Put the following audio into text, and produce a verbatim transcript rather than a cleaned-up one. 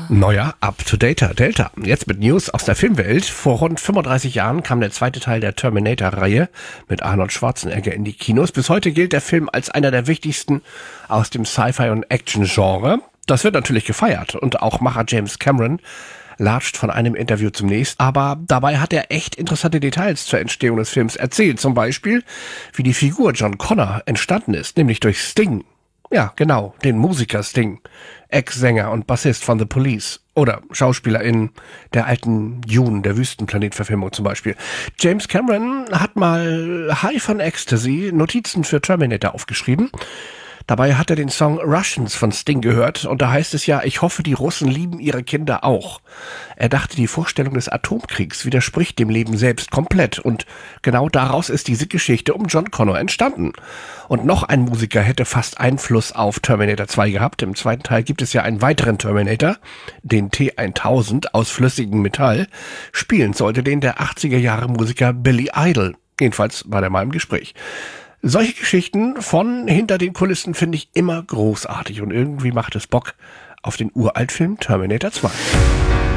Neuer Up-to-Dater Delta. Jetzt mit News aus der Filmwelt. Vor rund fünfunddreißig Jahren kam der zweite Teil der Terminator-Reihe mit Arnold Schwarzenegger in die Kinos. Bis heute gilt der Film als einer der wichtigsten aus dem Sci-Fi- und Action-Genre. Das wird natürlich gefeiert und auch Macher James Cameron latscht von einem Interview zum nächsten. Aber dabei hat er echt interessante Details zur Entstehung des Films erzählt. Zum Beispiel, wie die Figur John Connor entstanden ist, nämlich durch Sting. Ja, genau, den Musiker Sting, Ex-Sänger und Bassist von The Police oder Schauspieler in der alten Dune, der Wüstenplanet-Verfilmung zum Beispiel. James Cameron hat mal High von Ecstasy Notizen für Terminator aufgeschrieben. Dabei hat er den Song Russians von Sting gehört und da heißt es ja, ich hoffe, die Russen lieben ihre Kinder auch. Er dachte, die Vorstellung des Atomkriegs widerspricht dem Leben selbst komplett und genau daraus ist diese Geschichte um John Connor entstanden. Und noch ein Musiker hätte fast Einfluss auf Terminator zwei gehabt. Im zweiten Teil gibt es ja einen weiteren Terminator, den T tausend aus flüssigem Metall. Spielen sollte den der achtziger Jahre Musiker Billy Idol. Jedenfalls war der mal im Gespräch. Solche Geschichten von hinter den Kulissen finde ich immer großartig und irgendwie macht es Bock auf den Uraltfilm Terminator zwei.